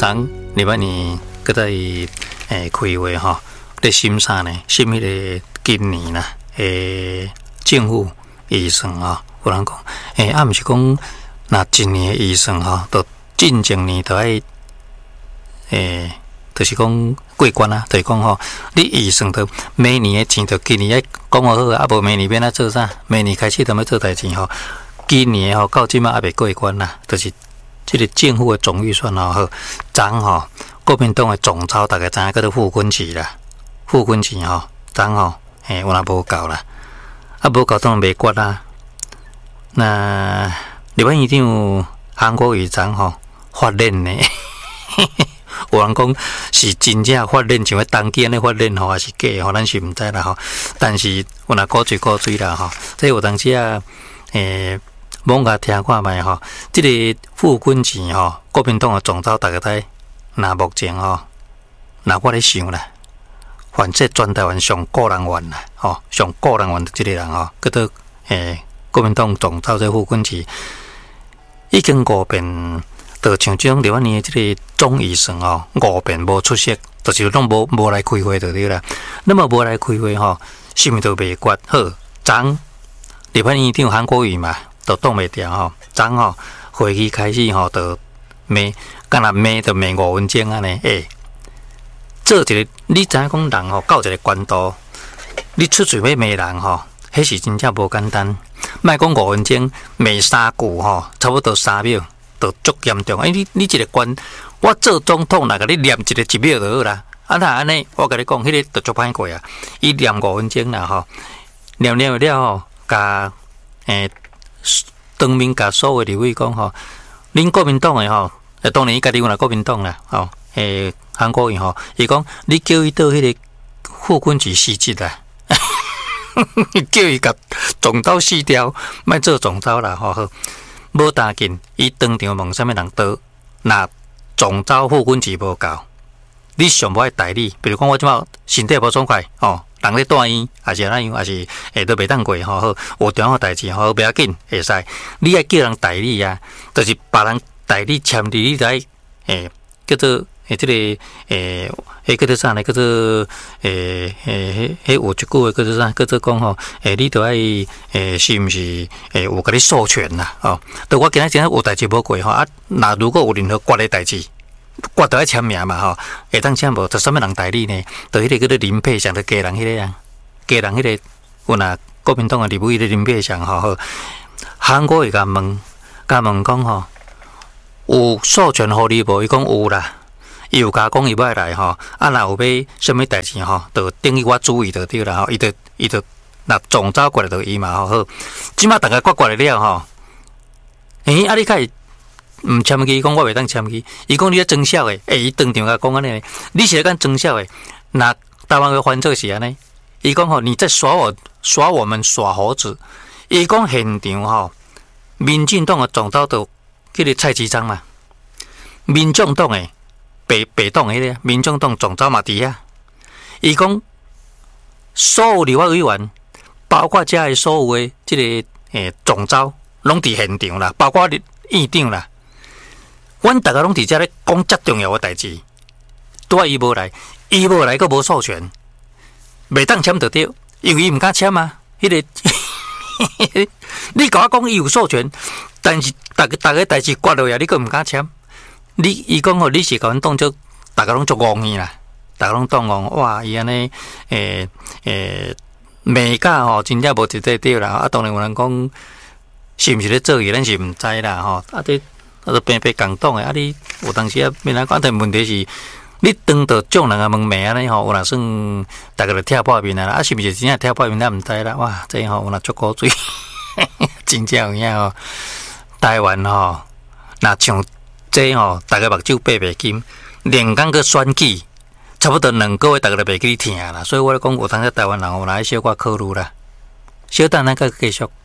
昨礼拜年搁在开会吼，咧审啥呢？审迄个今年啦，政府预算吼，有人讲，毋是讲那一年预算吼，都进前年都爱，就是讲过关啊，就是讲吼，你预算都每年的钱，就今年爱讲好啊，无明年要怎做啥？明年开始都要做代志吼，今年吼到即马还未过关啦，就是这个政府的总预算吼，昨吼国民党的总召大家知影叫做傅昆萁啦，傅昆萁吼，昨吼有若无够啦，无够当然袂决啦。那立法院长韩国瑜昨吼发len呢？有人讲是真正发len像当机安尼发len吼，还是假吼？咱是毋知啦吼。但是有若古水啦吼，这有当时啊，网甲听看觅吼，这个傅昆萁吼，国民党的总召大家知，那目前吼，那我咧想啦，反正全台湾上个人员啦，吼，上个人员的这个人吼，叫做国民党总召这傅昆萁，已经5遍。就像这种立法院的这个总预算哦，5遍无出席，就是拢无来开会就对啦。那么无来开会吼，是毋是都未决好？昨立法院长韩国瑜嘛，都挡袂掉吼。昨吼会议开始吼，就骂，敢若骂就骂5分钟安尼。做一个你知影讲人吼到一个关度，你出嘴要骂人吼，迄是真正无简单。莫讲5分钟，骂3句吼，差不多3秒。都足严重，你一个官，我做总统来甲你念一个1秒就好啦。啊那安尼，我甲你讲，迄个就足歹过啊。伊念5分钟啦吼，念了吼，甲当面甲所有立委讲吼，恁国民党诶吼，当然伊家己有啦国民党啦，吼，韩国瑜吼，伊讲你叫伊到迄个傅昆萁死职啦，叫伊甲总召死掉，莫做总召啦，吼。无打紧，伊当场问啥物人倒？那总召傅昆萁无够，你上无爱代理？比如讲我即马身体无爽快，吼，人咧住院，还是哪样，还是都袂当过，吼，好有重要代志，吼，袂要紧，会使。你爱叫人代理啊，就是别人代理签字，你来，叫做这个叫做啥呢？叫做有一句话叫做啥？叫做讲吼，你都爱是毋是有甲你授权啦？哦，对我今仔真有代志无过吼啊，那如果有任何决的代志，决都爱签名嘛吼，会当签无？就什么人代理呢？就迄个叫做林佩祥，就家人迄个啊，家人迄个有若国民党的立委的林佩祥吼，韩国会甲问讲吼，有授权互你无？伊讲有啦。伊有甲讲伊要来吼，啊，若有要什么代志吼，就等于我注意就对啦吼。伊就那总召过来就伊嘛吼。好，即马大家决来了吼。啊，你开毋签字，讲我袂当签字。伊讲你咧装笑诶，伊当场甲讲安尼，你是咧讲装笑诶？那台湾个翻做是安尼。伊讲吼，你在耍我们耍猴子。伊讲现场吼，民进党诶总召就迄个蔡其昌嘛，民众党诶。北党迄个民众党总召嘛伫遐，伊讲所有立法委员，包括遮的所有的这个总召，拢伫现场啦，包括院长啦，阮大家拢伫遮咧讲遮重要的代志，拄伊无来，佫无授权，袂当签得对，因为伊毋敢签啊。迄个你甲我讲伊有授权，但是大家代志决落来，你佫毋敢签。伊讲吼，你是甲阮当作大家拢做戆去啦，大家拢当戆，哇！伊安尼美甲吼，真正无一块对啦。啊，当然有人讲是毋是咧做嘢，咱是毋知啦吼。啊，都偏共党诶，啊，你有当时啊，面来讲，但问题是，你当到众人啊问骂安尼吼，有若算大家就跳破面啦，啊，是毋是真正跳破面咱毋知啦。哇，这吼有若足古水，真正有影吼。台湾吼，若像。这吼，大家目睭闭袂金，连讲个选举，差不多2个月，大家都袂记你听啦。所以我咧讲，有当时台湾人有哪小可考虑啦。小等咱个继续。